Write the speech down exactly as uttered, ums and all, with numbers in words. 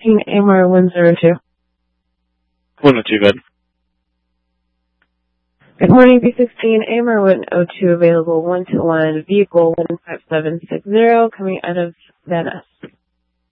sixteen A M R one zero two. one oh two, good. Good morning, B sixteen A M R one oh two available, one to one, vehicle one five seven six zero, coming out of Van Ness.